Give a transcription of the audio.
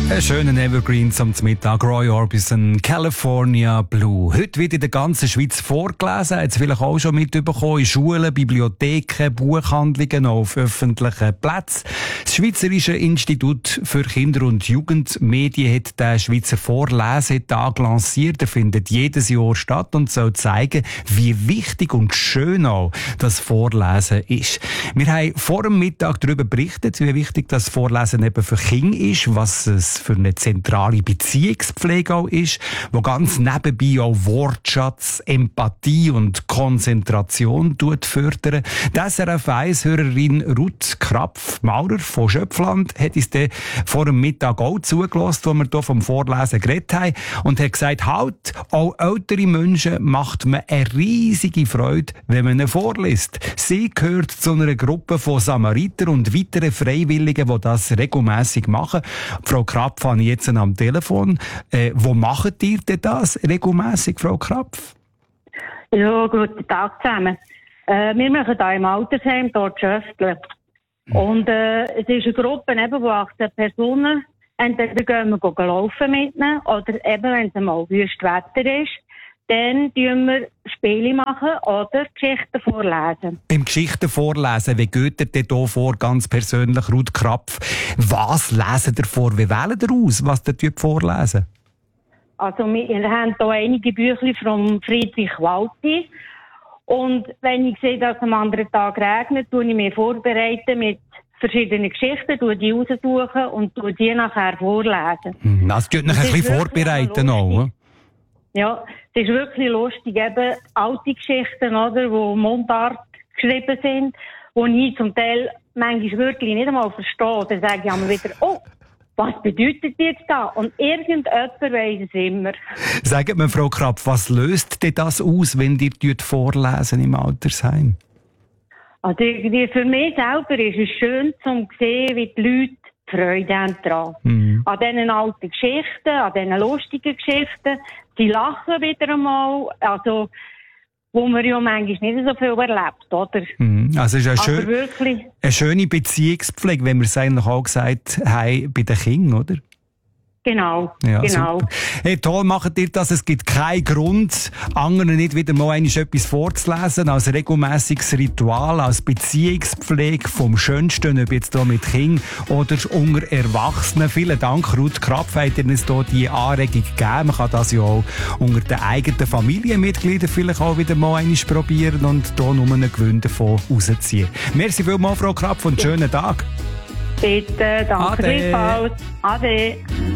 Ein schöner Evergreen zum Mittag. Roy Orbison, California Blue. Heute wird in der ganzen Schweiz vorgelesen. Jetzt vielleicht auch schon mitbekommen. In Schulen, Bibliotheken, Buchhandlungen, auf öffentlichen Plätzen. Das Schweizerische Institut für Kinder- und Jugendmedien hat den Schweizer Vorlesetag lanciert. Er findet jedes Jahr statt und soll zeigen, wie wichtig und schön auch das Vorlesen ist. Wir haben vor dem Mittag darüber berichtet, wie wichtig das Vorlesen eben für Kinder ist, was es für eine zentrale Beziehungspflege auch ist, wo ganz nebenbei auch Wortschatz, Empathie und Konzentration fördern. Die SRF 1-Hörerin Ruth Krapf-Maurer von Schöpfland hat uns dann vor dem Mittag auch zugelassen, wo wir hier vom Vorlesen geredet haben, und hat gesagt, halt, auch ältere Menschen macht man eine riesige Freude, wenn man ihnen vorliest. Sie gehört zu einer Gruppe von Samariter und weiteren Freiwilligen, die das regelmässig machen. Frau Krapf habe ich jetzt am Telefon. Wo macht ihr denn das regelmässig, Frau Krapf? Ja, guten Tag zusammen. Wir machen hier im Altersheim, dort Schöftle. Und es ist eine Gruppe, eben, wo 18 Personen, entweder gehen wir laufen mit ihnen, oder eben, wenn es mal wüstes Wetter ist, dann tun wir Spiele machen oder Geschichten vorlesen. Beim Geschichten vorlesen, wie geht ihr denn hier vor, ganz persönlich, Ruth Krapf? Was lesen ihr vor? Wie wählt ihr aus, was ihr vorlesen? Also wir haben hier einige Bücher von Friedrich Walti. Und wenn ich sehe, dass am anderen Tag regnet, tue ich mich vorbereiten mit verschiedenen Geschichten, tue die raussuchen und tue die nachher vorlesen. Also tut euch ein bisschen vorbereiten auch, ja, es ist wirklich lustig, eben alte Geschichten, oder, die Mundart geschrieben sind, die ich zum Teil manchmal wirklich nicht einmal verstehe. Dann sage ich einmal wieder, oh, was bedeutet jetzt das? Und irgendjemand weiss es immer. Sagt mir, Frau Krapf, was löst denn das aus, wenn ihr vorlesen im Altersheim? Also für mich selber ist es schön zu sehen, wie die Leute Freude haben daran. An diesen alten Geschichten, an diesen lustigen Geschichten. Sie lachen wieder einmal, also, wo man ja manchmal nicht so viel erlebt, oder? Also es ist eine schöne Beziehungspflege, wenn wir es eigentlich auch gesagt haben, bei den Kindern, oder? Genau, ja, genau. Super. Hey, toll macht ihr das. Es gibt keinen Grund, anderen nicht wieder mal etwas vorzulesen, als regelmässiges Ritual, als Beziehungspflege vom Schönsten, ob jetzt hier mit Kindern oder unter Erwachsenen. Vielen Dank, Ruth Krapf, hat uns hier die Anregung gegeben. Man kann das ja auch unter den eigenen Familienmitgliedern vielleicht auch wieder mal probieren und hier nur einen Gewinn davon rausziehen. Merci vielmals, Frau Krapf, und schönen Tag. Bitte, danke gleichfalls. Ade.